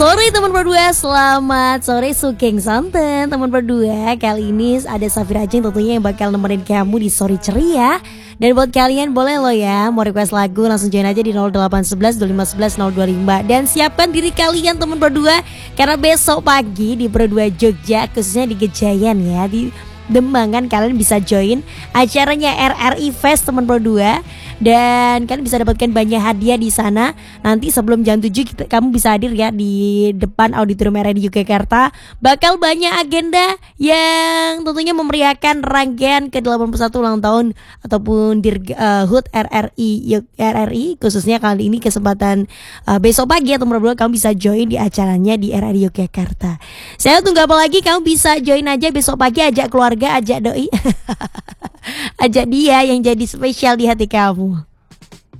sore teman berdua, selamat sore Sugeng Santen teman berdua. Kali ini ada Safira Ajeng tentunya yang bakal nemenin kamu di sore ceria. Dan buat kalian boleh lo ya mau request lagu langsung join aja di 0811 2511 025. Dan siapkan diri kalian teman berdua, karena besok pagi di Pro 2 Jogja, khususnya di Gejayan ya, di Demangan, kalian bisa join acaranya RRI Fest teman Pro 2. Dan kalian bisa dapatkan banyak hadiah di sana. Nanti sebelum jam 7 kamu bisa hadir ya di depan Auditorium RRI Yogyakarta. Bakal banyak agenda yang tentunya memeriahkan rangkaian ke-81 ulang tahun ataupun HUT RRI khususnya kali ini kesempatan besok pagi ya teman-teman, kamu bisa join di acaranya di RRI Yogyakarta. Saya tunggu apa lagi, kamu bisa join aja besok pagi, ajak keluarga, ajak doi ajak dia yang jadi spesial di hati kamu.